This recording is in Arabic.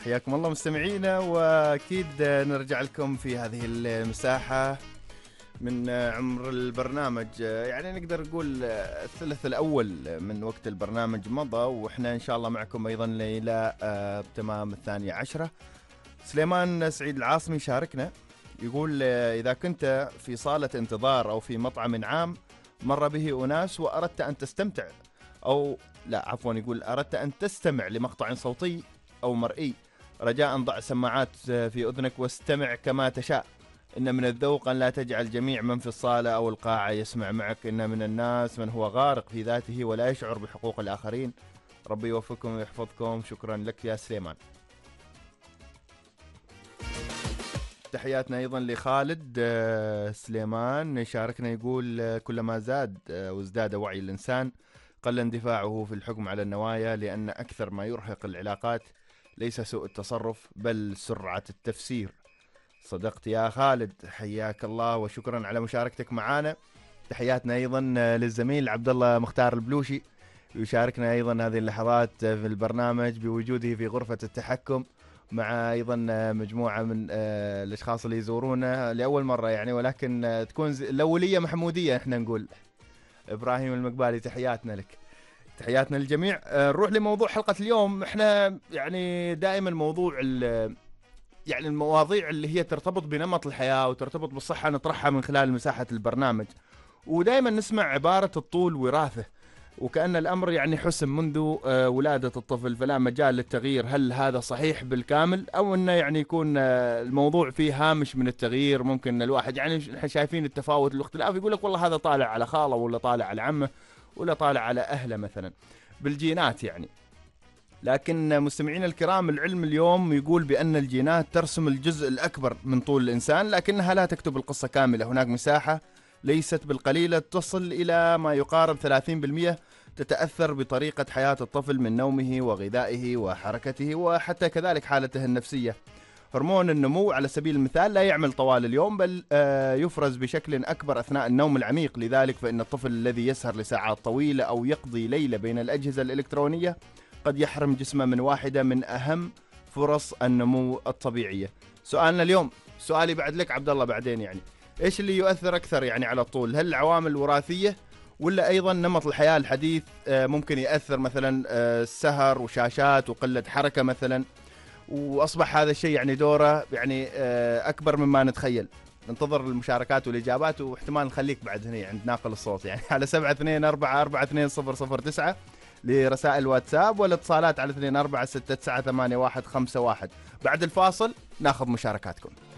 حياكم الله مستمعينا، وأكيد نرجع لكم في هذه المساحة من عمر البرنامج. يعني نقدر نقول الثلث الأول من وقت البرنامج مضى، وإحنا إن شاء الله معكم أيضا إلى تمام 12. سليمان سعيد العاصمي شاركنا يقول إذا كنت في صالة انتظار أو في مطعم عام مر به أناس وأردت أن تستمتع أو لا عفوا، يقول أردت أن تستمع لمقطع صوتي أو مرئي، رجاء ضع سماعات في أذنك واستمع كما تشاء. إن من الذوق أن لا تجعل جميع من في الصالة أو القاعة يسمع معك. إن من الناس من هو غارق في ذاته ولا يشعر بحقوق الآخرين. ربي يوفقكم ويحفظكم. شكرا لك يا سليمان. تحياتنا أيضا لخالد سليمان يشاركنا يقول كلما زاد وازداد وعي الإنسان قل اندفاعه في الحكم على النوايا، لأن أكثر ما يرهق العلاقات ليس سوء التصرف بل سرعة التفسير. صدقت يا خالد، حياك الله وشكرا على مشاركتك معنا. تحياتنا أيضا للزميل عبد الله مختار البلوشي يشاركنا أيضا هذه اللحظات في البرنامج بوجوده في غرفة التحكم مع أيضا مجموعة من الأشخاص اللي يزورونه لأول مرة يعني، ولكن تكون الأولية محمودية. احنا نقول إبراهيم المقبالي تحياتنا لك. تحياتنا للجميع. نروح لموضوع حلقة اليوم. احنا يعني دائما موضوع يعني المواضيع اللي هي ترتبط بنمط الحياة وترتبط بالصحة نطرحها من خلال مساحة البرنامج، ودائما نسمع عبارة الطول وراثة، وكأن الأمر يعني حسم منذ ولادة الطفل فلا مجال للتغيير. هل هذا صحيح بالكامل أو أنه يعني يكون الموضوع فيه هامش من التغيير؟ ممكن الواحد يعني احنا شايفين التفاوت والاختلاف يقول لك والله هذا طالع على خاله ولا طالع على عمه ولا طالع على أهله مثلا بالجينات يعني. لكن مستمعين الكرام، العلم اليوم يقول بأن الجينات ترسم الجزء الأكبر من طول الإنسان، لكنها لا تكتب القصة كاملة. هناك مساحة ليست بالقليلة تصل إلى ما يقارب 30% تتأثر بطريقة حياة الطفل من نومه وغذائه وحركته وحتى كذلك حالته النفسية. هرمون النمو على سبيل المثال لا يعمل طوال اليوم، بل يفرز بشكل أكبر أثناء النوم العميق. لذلك فإن الطفل الذي يسهر لساعات طويلة أو يقضي ليلة بين الأجهزة الإلكترونية قد يحرم جسمه من واحدة من أهم فرص النمو الطبيعية. سؤالنا اليوم، سؤالي بعد لك عبد الله بعدين، يعني إيش اللي يؤثر أكثر يعني على الطول؟ هل العوامل الوراثية ولا أيضا نمط الحياة الحديث ممكن يأثر؟ مثلا السهر وشاشات وقلة حركة مثلا، وأصبح هذا الشيء يعني دوره يعني أكبر مما نتخيل. ننتظر المشاركات والإجابات، واحتمال نخليك بعد هنا عند ناقل الصوت يعني على 7244420009 لرسائل واتساب، والاتصالات على 24698151. بعد الفاصل ناخذ مشاركاتكم.